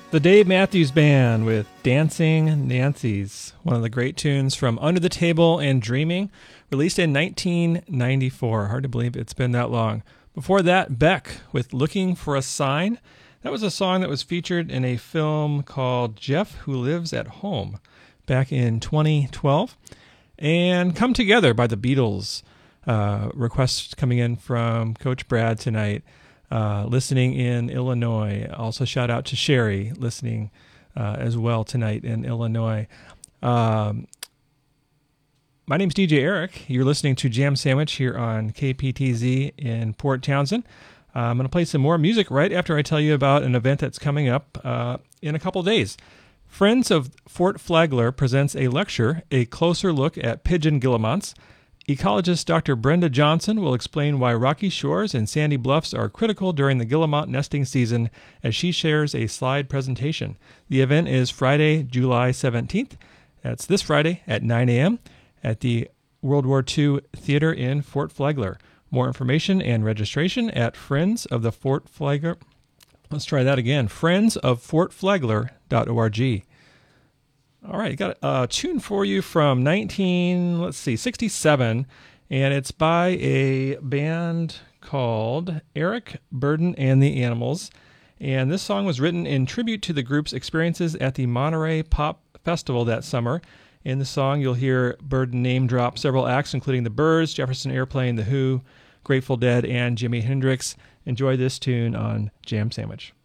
The Dave Matthews Band with Dancing Nancy's, one of the great tunes from Under the Table and Dreaming, released in 1994. Hard to believe it's been that long. Before that, Beck with Looking for a Sign. That was a song that was featured in a film called Jeff Who Lives at Home back in 2012. And Come Together by the Beatles. Requests coming in from Coach Brad tonight. Listening in Illinois. Also shout out to Sherry listening as well tonight in Illinois. My name's DJ Eric. You're listening to Jam Sandwich here on KPTZ in Port Townsend. I'm going to play some more music right after I tell you about an event that's coming up in a couple days. Friends of Fort Flagler presents a lecture, A Closer Look at Pigeon Guillemots. Ecologist Dr. Brenda Johnson will explain why rocky shores and sandy bluffs are critical during the guillemot nesting season as she shares a slide presentation. The event is Friday, July 17th. That's this Friday at 9 a.m. at the World War II Theater in Fort Flagler. More information and registration at Friends of the Fort Flagler. Let's try that again. friendsoffortflagler.org. All right, got a tune for you from 1967, and it's by a band called Eric Burdon and the Animals. And this song was written in tribute to the group's experiences at the Monterey Pop Festival that summer. In the song, you'll hear Burdon name drop several acts, including the Byrds, Jefferson Airplane, The Who, Grateful Dead, and Jimi Hendrix. Enjoy this tune on Jam Sandwich.